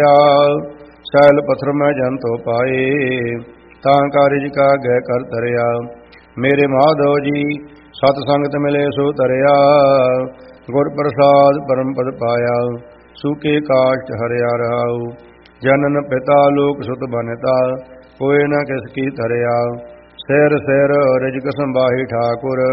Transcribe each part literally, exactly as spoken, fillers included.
Cell ਪੱਥਰ ਮੈਂ ਜਨ ਤੋ ਪਾਏ, ਤਾਂ ਕਾਰਜ ਕਾ ਗੈ ਕਰ ਤਰਿਆ। ਮੇਰੇ ਮਾਧੋ ਜੀ ਸਤ ਸੰਗਤ ਮਿਲੇ ਸੋ ਤਰਿਆ, ਗੁਰ ਪ੍ਰਸਾਦ ਪਰਮ ਪਦ ਪਾਇਆ। ਸੂਕੇ ਕਾਸ਼ਟ ਹਰਿਆ ਰਹਾਉ, ਜਨਨ ਪਿਤਾ ਲੋਕ ਸੁਤ ਬਨਤਾ, ਕੋਇ ਨ ਕਿਸ ਕੀ ਤਰਿਆ। ਸਿਰ ਸਿਰ ਰਿਜਕ ਸੰਭਾਹੀ ਠਾਕੁਰ,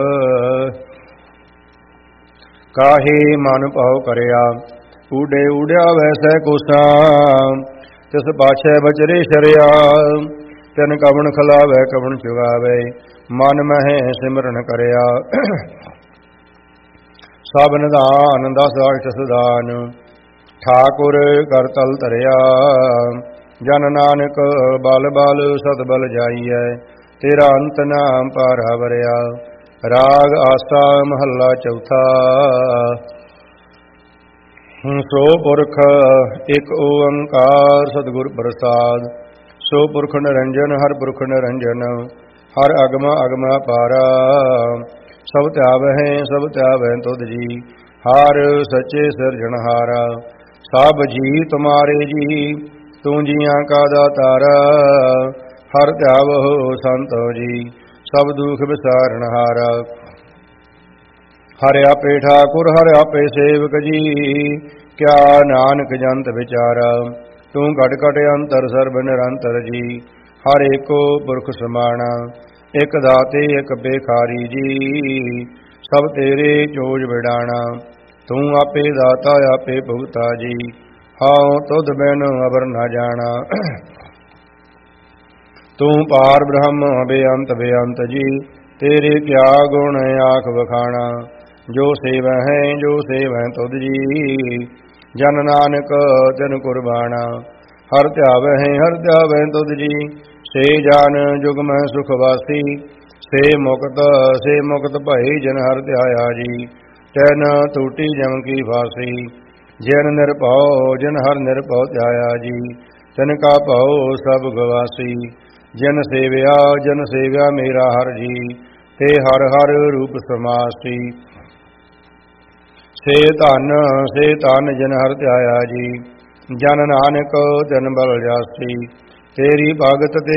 ਕਾਹੇ ਮਨ ਭਾਉ ਕਰਿਆ। ਊਡੇ ਊੜਿਆ ਵੈਸੈ ਕੋਸਾ, ਤਿਸ ਪਾਛੈ ਬਚਰੇ ਸ਼ਰਿਆ। ਤਿਨ ਕਵਣ ਖਲਾਵੈ ਕਵਣ ਚੁਗਾਵੈ, ਮਨ ਮਹਿ ਸਿਮਰਨ ਕਰਿਆ। ਸਭ ਨਿਧਾਨ ਦਸ ਅਸ਼ਟ ਸਦਾਨ, ਠਾਕੁਰ ਕਰ ਤਲ ਧਰਿਆ। ਜਨ ਨਾਨਕ ਬਲ ਬਲ ਸਤ ਬਲ ਜਾਈਐ, ਤੇਰਾ ਅੰਤ ਨਾਮ ਪਾਰਾ ਵਰਿਆ। ਰਾਗ ਆਸਾ ਮਹੱਲਾ ਚੌਥਾ। ਸੋ ਪੁਰਖ ਇਕ ਓੰਕਾਰ ਸਤਿਗੁਰ ਪ੍ਰਸਾਦ, ਸੋ ਪੁਰਖ ਨਿਰੰਜਨ ਹਰ ਪੁਰਖ ਨਿਰੰਜਨ। ਹਰ ਅਗਮ ਅਗਮ ਅਪਾਰਾ, ਸਭ ਧਿਆਵਹਿ ਸਭ ਧਿਆਵਹਿ ਤੁਧ ਜੀ। ਹਰ ਸੱਚੇ ਸਿਰਜਣਹਾਰਾ, ਸਭ ਜੀ ਤੁਮਾਰੇ ਜੀ। ਤੂੰ ਜੀਆਂ ਕਾ ਦਾਤਾਰਾ, ਹਰ ਧਿਆਵਹੁ ਸੰਤੋ ਜੀ। ਸਭ ਦੁਖ ਵਿਸਾਰਣਹਾਰਾ, ਹਰਿ ਆਪੇ ਠਾਕੁਰ ਹਰਿ ਆਪੇ ਸੇਵਕ ਜੀ। ਕਿਆ ਨਾਨਕ ਜੰਤ ਵਿਚਾਰਾ, ਤੂੰ ਘਟ ਘਟ ਅੰਤਰ ਸਰਬ ਨਿਰੰਤਰ ਜੀ। ਹਰ ਏਕੋ ਪੁਰਖ ਸਮਾਣਾ, ਇਕ ਦਾਤੇ ਇਕ ਬੇਖਾਰੀ ਜੀ। ਸਭ ਤੇਰੇ ਚੋਜ ਵਿਡਾਣਾ, ਤੂੰ ਆਪੇ ਦਾਤਾ ਆਪੇ ਭੁਗਤਾ ਜੀ। ਹਾਉ ਤੁਧ ਬਿਨ ਅਵਰ ਨਾ ਜਾਣਾ, ਤੂੰ ਪਾਰ ਬ੍ਰਹਮ ਬੇਅੰਤ ਬੇਅੰਤ ਜੀ। ਤੇਰੇ ਕਿਆ ਗੁਣ ਆਖ ਵਖਾਣਾ, ਜੋ ਸੇਵੈ ਹੈ ਜੋ ਸੇਵੈ ਤੁਧ ਜੀ। ਜਨ ਨਾਨਕ ਤਿਨ ਕੁਰਬਾਨਾ, ਹਰ ਧਿਆਵੈ ਹੈ ਹਰ ਧਿਆਵੈ ਤੁਧ ਜੀ। ਸੇ ਜਨ ਜੁਗ ਮਹਿ ਸੁਖ ਵਾਸੀ, ਸੇ ਮੁਕਤ ਸੇ ਮੁਕਤ ਭਈ ਜਨ ਹਰ ਧਿਆਇਆ ਜੀ। ਤੈਨ ਟੂਟੀ ਜਮ ਕੀ ਫਾਸੀ, ਜਨ ਨਿਰਭਉ ਜਨ ਹਰ ਨਿਰਭਉ ਧਿਆਇਆ ਜੀ। ਤਿਨ ਕਾ ਭਉ ਸਭ ਗਵਾਸੀ, ਜਨ ਸੇਵਿਆ ਜਨ ਸੇਵਿਆ ਮੇਰਾ ਹਰ ਜੀ। ਤੇ ਹਰ ਹਰ ਰੂਪ ਸਮਾਸੀ, ਸੇ ਧਨ ਸੇ ਧਨ ਜਨ ਹਰ ਧਿਆਇਆ ਜੀ। ਜਨ ਨਾਨਕ ਤਿਨ ਬਲ ਜਾਸੀ, ਤੇਰੀ ਭਗਤ ਤੇ